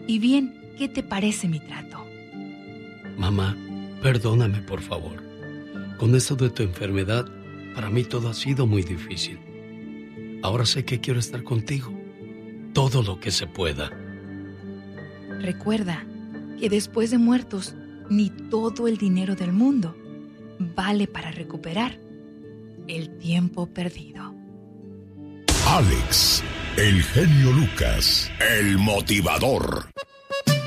Y bien, ¿qué te parece mi trato? Mamá, perdóname por favor. Con esto de tu enfermedad, para mí todo ha sido muy difícil. Ahora sé que quiero estar contigo, todo lo que se pueda. Recuerda que después de muertos, ni todo el dinero del mundo vale para recuperar el tiempo perdido. Alex, el genio Lucas, el motivador.